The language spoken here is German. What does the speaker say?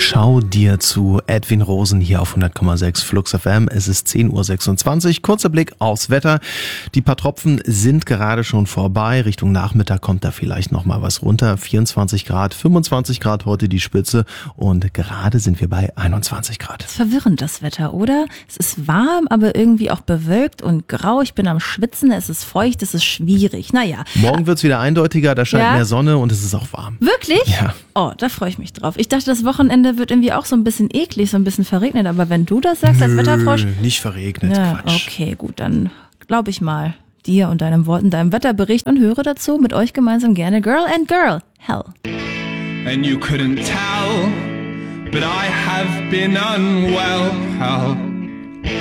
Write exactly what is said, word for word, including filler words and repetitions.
Schau dir zu. Edwin Rosen hier auf hundert Komma sechs Flux F M. Es ist zehn Uhr sechsundzwanzig. Kurzer Blick aufs Wetter. Die paar Tropfen sind gerade schon vorbei. Richtung Nachmittag kommt da vielleicht noch mal was runter. vierundzwanzig Grad, fünfundzwanzig Grad heute die Spitze und gerade sind wir bei einundzwanzig Grad. Das ist verwirrend, das Wetter, oder? Es ist warm, aber irgendwie auch bewölkt und grau. Ich bin am Schwitzen, es ist feucht, es ist schwierig. Naja. Morgen wird's wieder eindeutiger, da scheint ja? mehr Sonne und es ist auch warm. Wirklich? Ja. Oh, da freue ich mich drauf. Ich dachte, das Wochenende wird irgendwie auch so ein bisschen eklig, so ein bisschen verregnet. Aber wenn du das sagst, als Wetterfrosch... nicht verregnet, ja, Quatsch. Okay, gut, dann glaube ich mal dir und deinem Worten, deinem Wetterbericht und höre dazu mit euch gemeinsam gerne Girl and Girl, Hell. And you couldn't tell, but I have been unwell, hell.